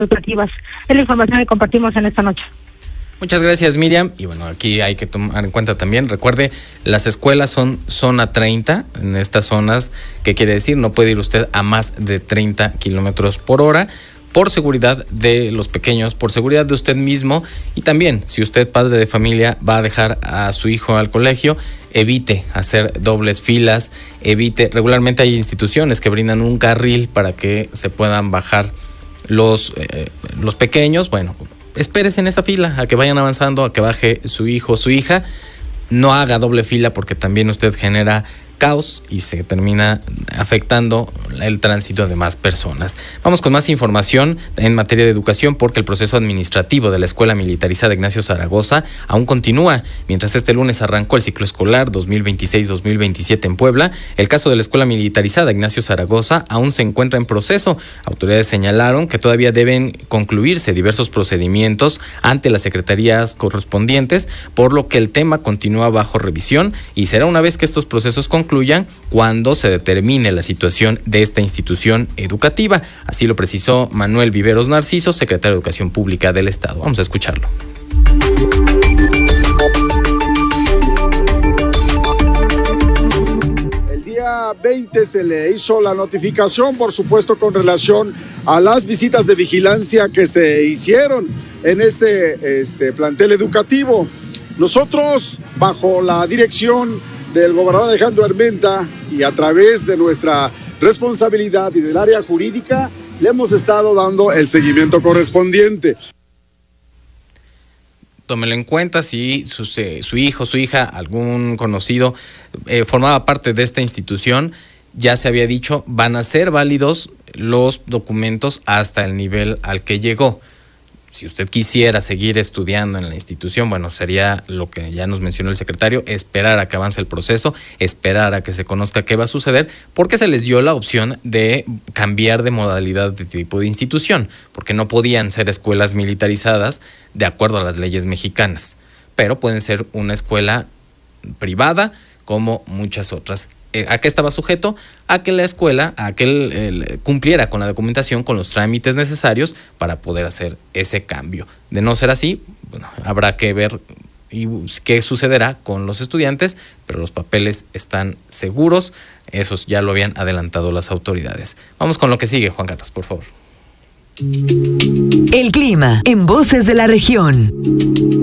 educativas. Es la información que compartimos en esta noche. Muchas gracias, Miriam. Y bueno, aquí hay que tomar en cuenta también, recuerde, las escuelas son zona 30, en estas zonas, ¿qué quiere decir? No puede ir usted a más de 30 kilómetros por hora, por seguridad de los pequeños, por seguridad de usted mismo, y también, si usted, padre de familia, va a dejar a su hijo al colegio, evite hacer dobles filas, regularmente hay instituciones que brindan un carril para que se puedan bajar los pequeños. Bueno, espérese en esa fila a que vayan avanzando, a que baje su hijo o su hija. No haga doble fila porque también usted genera caos y se termina afectando el tránsito de más personas. Vamos con más información en materia de educación, porque el proceso administrativo de la Escuela Militarizada Ignacio Zaragoza aún continúa. Mientras este lunes arrancó el ciclo escolar 2026-2027 en Puebla, el caso de la Escuela Militarizada Ignacio Zaragoza aún se encuentra en proceso. Autoridades señalaron que todavía deben concluirse diversos procedimientos ante las secretarías correspondientes, por lo que el tema continúa bajo revisión y será una vez que estos procesos concluyan cuando se determine la situación de esta institución educativa. Así lo precisó Manuel Viveros Narciso, secretario de Educación Pública del Estado. Vamos a escucharlo. El día 20 se le hizo la notificación, por supuesto, con relación a las visitas de vigilancia que se hicieron en ese plantel educativo. Nosotros, bajo la dirección del gobernador Alejandro Armenta y a través de nuestra responsabilidad y del área jurídica, le hemos estado dando el seguimiento correspondiente. Tómelo en cuenta si su hijo, su hija, algún conocido formaba parte de esta institución. Ya se había dicho, van a ser válidos los documentos hasta el nivel al que llegó. Si usted quisiera seguir estudiando en la institución, bueno, sería lo que ya nos mencionó el secretario, esperar a que avance el proceso, esperar a que se conozca qué va a suceder, porque se les dio la opción de cambiar de modalidad de tipo de institución, porque no podían ser escuelas militarizadas de acuerdo a las leyes mexicanas, pero pueden ser una escuela privada como muchas otras. ¿A qué estaba sujeto? A que la escuela, cumpliera con la documentación, con los trámites necesarios para poder hacer ese cambio. De no ser así, bueno, habrá que ver qué sucederá con los estudiantes, pero los papeles están seguros, esos ya lo habían adelantado las autoridades. Vamos con lo que sigue, Juan Carlos, por favor. El clima en Voces de la Región.